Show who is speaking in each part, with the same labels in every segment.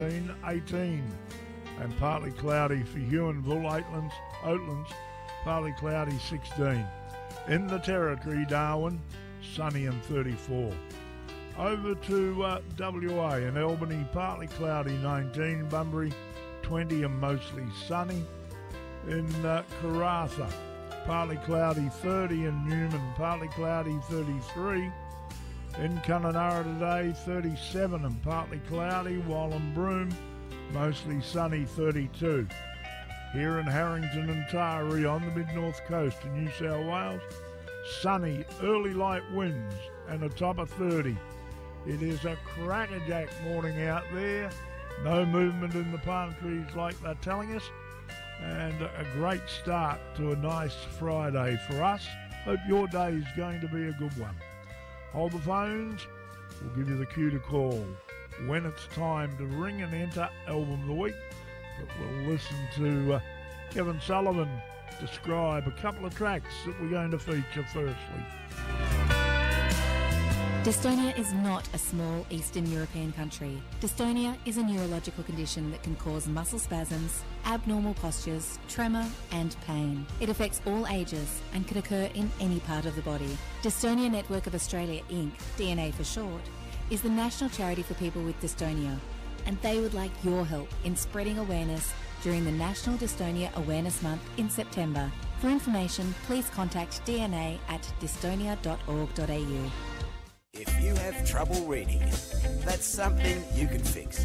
Speaker 1: 18 and partly cloudy for Huonville, Oatlands, partly cloudy 16. In the Territory, Darwin, sunny and 34. Over to WA and Albany, partly cloudy 19, Bunbury 20 and mostly sunny. In Karratha, partly cloudy 30, in Newman, partly cloudy 33. In Kununurra today, 37 and partly cloudy, while in Broome, mostly sunny 32. Here in Harrington and Taree on the mid-north coast of New South Wales, sunny, early light winds and a top of 30. It is a crackerjack morning out there. No movement in the palm trees like they're telling us. And a great start to a nice Friday for us. Hope your day is going to be a good one. Hold the phones. We'll give you the cue to call when it's time to ring and enter Album of the Week. But we'll listen to Kevin Sullivan describe a couple of tracks that we're going to feature firstly.
Speaker 2: Dystonia is not a small Eastern European country. Dystonia is a neurological condition that can cause muscle spasms, abnormal postures, tremor and pain. It affects all ages and can occur in any part of the body. Dystonia Network of Australia Inc., DNA for short, is the national charity for people with dystonia, and they would like your help in spreading awareness during the National Dystonia Awareness Month in September. For information, please contact DNA at dystonia.org.au.
Speaker 3: If you have trouble reading, that's something you can fix.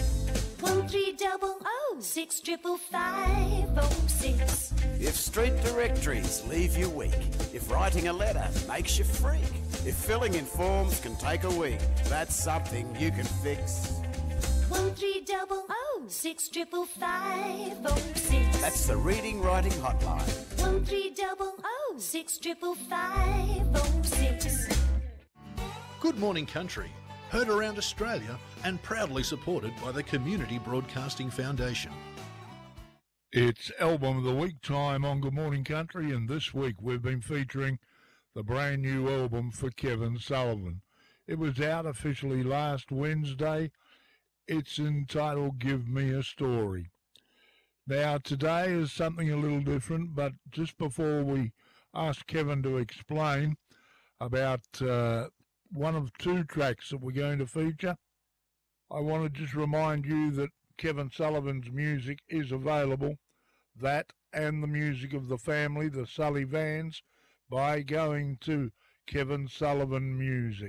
Speaker 4: 1300-65506.
Speaker 3: If street directories leave you weak, if writing a letter makes you freak, if filling in forms can take a week, that's something you can fix.
Speaker 4: 1300-65506.
Speaker 3: That's the Reading Writing Hotline.
Speaker 4: 1300-65506.
Speaker 5: Good Morning Country, heard around Australia and proudly supported by the Community Broadcasting Foundation.
Speaker 1: It's Album of the Week time on Good Morning Country, and this week we've been featuring the brand new album for Kevin Sullivan. It was out officially last Wednesday. It's entitled Give Me a Story. Now, today is something a little different, but just before we ask Kevin to explain about one of two tracks that we're going to feature, I want to just remind you that Kevin Sullivan's music is available, that and the music of the family, the Sully Vans, by going to Kevin Sullivan Music.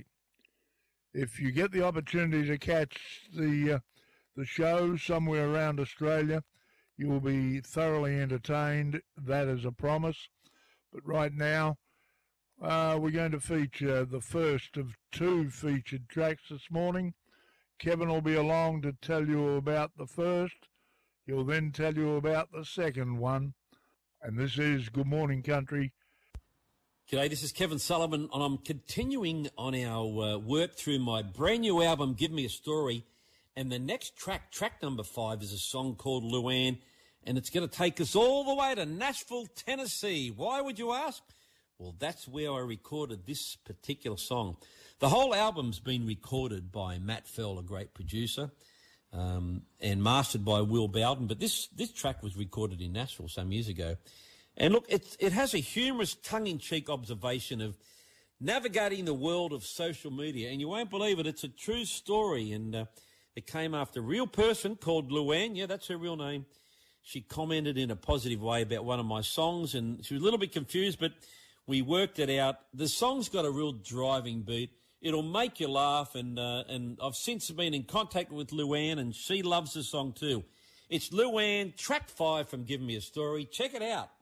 Speaker 1: If you get the opportunity to catch the show somewhere around Australia, you will be thoroughly entertained. That is a promise. But right now, we're going to feature the first of two featured tracks this morning. Kevin will be along to tell you about the first. He'll then tell you about the second one. And this is Good Morning Country.
Speaker 6: G'day, this is Kevin Sullivan, and I'm continuing on our work through my brand new album, Give Me a Story. And the next track, track number 5, is a song called Luann, and it's going to take us all the way to Nashville, Tennessee. Why, would you ask? Well, that's where I recorded this particular song. The whole album's been recorded by Matt Fell, a great producer, and mastered by Will Bowden. But this track was recorded in Nashville some years ago. And look, it has a humorous, tongue-in-cheek observation of navigating the world of social media. And you won't believe it, it's a true story. And it came after a real person called Luann. Yeah, that's her real name. She commented in a positive way about one of my songs, and she was a little bit confused, but we worked it out. The song's got a real driving beat. It'll make you laugh, and I've since been in contact with Luann, and she loves the song too. It's Luann, track 5 from Give Me a Story. Check it out.